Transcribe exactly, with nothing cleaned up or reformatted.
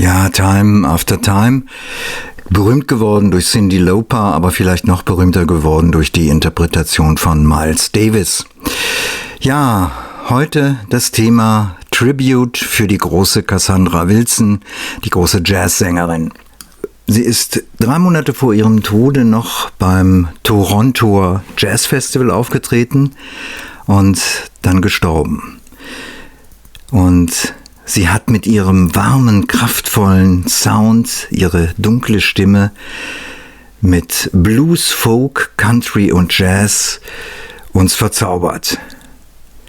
Ja, Time After Time. Berühmt geworden durch Cyndi Lauper, aber vielleicht noch berühmter geworden durch die Interpretation von Miles Davis. Ja, heute das Thema Tribute für die große Cassandra Wilson, die große Jazzsängerin. Sie ist drei Monate vor ihrem Tode noch beim Torontoer Jazz Festival aufgetreten und dann gestorben. Und sie hat mit ihrem warmen, kraftvollen Sound, ihre dunkle Stimme mit Blues, Folk, Country und Jazz uns verzaubert.